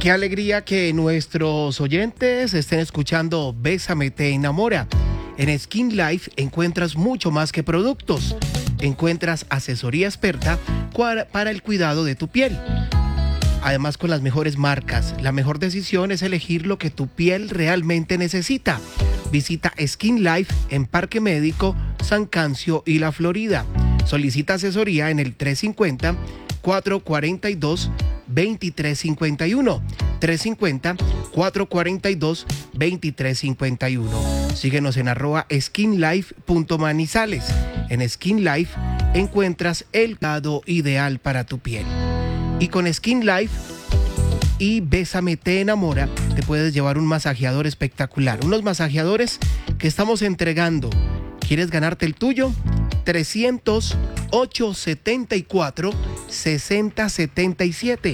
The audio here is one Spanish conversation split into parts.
Qué alegría que nuestros oyentes estén escuchando Bésame te enamora. En Skin Life encuentras mucho más que productos. Encuentras asesoría experta para el cuidado de tu piel. Además, con las mejores marcas, la mejor decisión es elegir lo que tu piel realmente necesita. Visita Skin Life en Parque Médico, San Cancio y La Florida. Solicita asesoría en el 350-442-2351. 350-442-2351. Síguenos en @skinlife.manizales. En Skin Life encuentras el cuidado ideal para tu piel. Y con Skin Life y Bésame te enamora, te puedes llevar un masajeador espectacular. Unos masajeadores que estamos entregando. ¿Quieres ganarte el tuyo? 300-874-6077.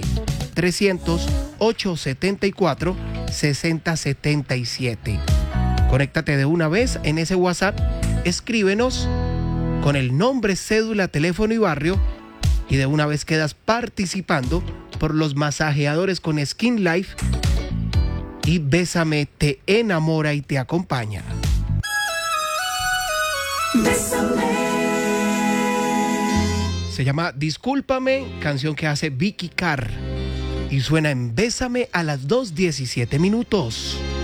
300-874-6077. Conéctate de una vez en ese WhatsApp. Escríbenos con el nombre, cédula, teléfono y barrio. Y de una vez quedas participando por los masajeadores con Skin Life y Bésame te enamora y te acompaña. Bésame. Se llama Discúlpame, canción que hace Vicky Carr y suena en Bésame a las 2:17 minutos.